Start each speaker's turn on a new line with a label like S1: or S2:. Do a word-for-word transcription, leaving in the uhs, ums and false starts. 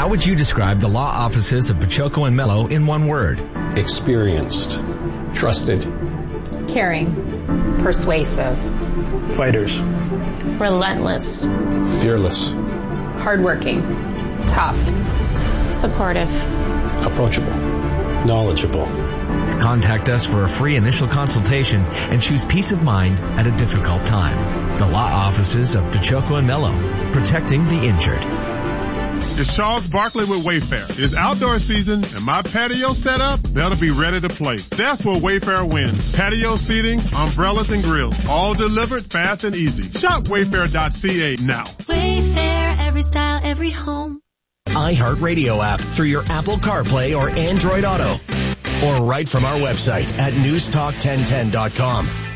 S1: How would you describe the law offices of Pachoco and Mello in one word?
S2: Experienced. Trusted.
S3: Caring. Persuasive.
S4: Fighters.
S5: Relentless.
S2: Fearless.
S3: Hardworking. Tough.
S5: Supportive.
S2: Approachable. Knowledgeable.
S1: Contact us for a free initial consultation and choose peace of mind at a difficult time. The law offices of Pachoco and Mello, protecting the injured.
S6: It's Charles Barkley with Wayfair. It's outdoor season and my patio set up, they'll be ready to play. That's where Wayfair wins. Patio seating, umbrellas and grills, all delivered fast and easy. Shop wayfair dot c a now.
S7: Wayfair, every style, every home.
S8: iHeartRadio app through your Apple CarPlay or Android Auto. Or right from our website at news talk ten ten dot com.